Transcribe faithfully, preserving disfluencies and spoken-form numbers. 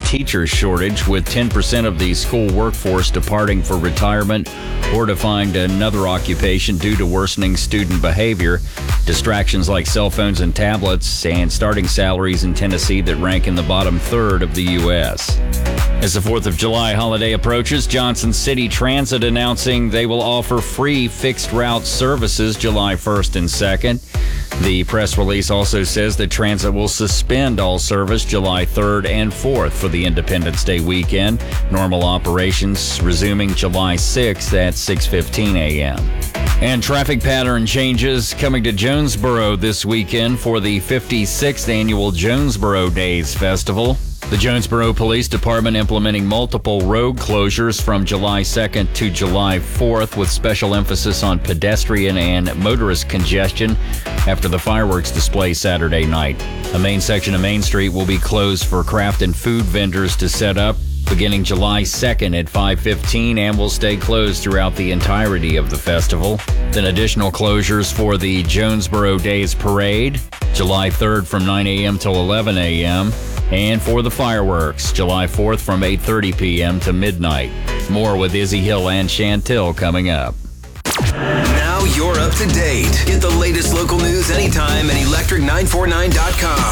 teacher shortage, with ten percent of the school workforce departing for retirement or to find another occupation due to worsening student behavior, distractions like cell phones and tablets, and starting salaries in Tennessee that rank in the bottom third of the U S. As the fourth of July holiday approaches, Johnson City Transit announcing they will offer free fixed route services July first and second. The press release also says that transit will suspend all service July third and fourth for the Independence Day weekend. Normal operations resuming July sixth at six fifteen a.m. And traffic pattern changes coming to Jonesboro this weekend for the fifty-sixth annual Jonesboro Days Festival. The Jonesboro Police Department implementing multiple road closures from July second to July fourth, with special emphasis on pedestrian and motorist congestion after the fireworks display Saturday night. A main section of Main Street will be closed for craft and food vendors to set up beginning July second at five fifteen and will stay closed throughout the entirety of the festival. Then additional closures for the Jonesboro Days Parade, July third from nine a.m. till eleven a.m., and for the fireworks, July fourth from eight thirty p.m. to midnight. More with Izzy Hill and Chantil coming up. Now you're up to date. Get the latest local news anytime at electric nine forty-nine dot com.